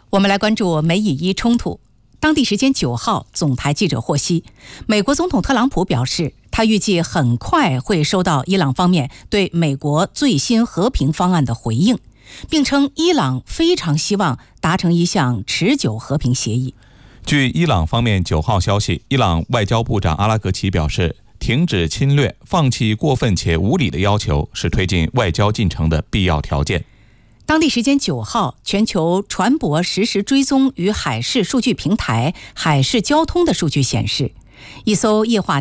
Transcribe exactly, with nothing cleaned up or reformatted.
我们来关注美以伊冲突。当地时间九号，总台记者获悉，美国总统特朗普表示，他预计很快会收到伊朗方面对美国最新和平方案的回应，并称伊朗非常希望达成一项持久和平协议。 据伊朗方面九号消息，伊朗外交部长阿拉格齐表示，停止侵略、放弃过分且无理的要求是推进外交进程的必要条件。 当地时间九号，全球船舶实时追踪与海事数据平台海事交通的数据显示，一艘液化